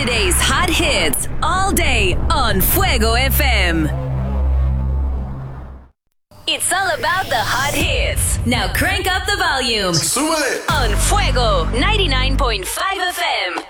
Friday's hot hits all day on Fuego FM. It's all about the hot hits. Now crank up the volume Súbele. on Fuego 99.5 FM.